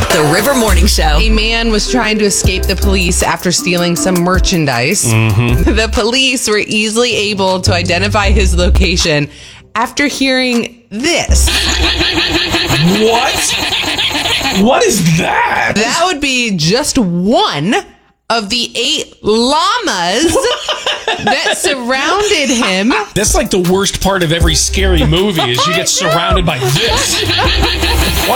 The River Morning Show. A man was trying to escape the police after stealing some merchandise. The police were easily able to identify his location after hearing this. What? What is that? That would be just one of the 8 llamas that surrounded him. That's like the worst part of every scary movie is you get surrounded by this. What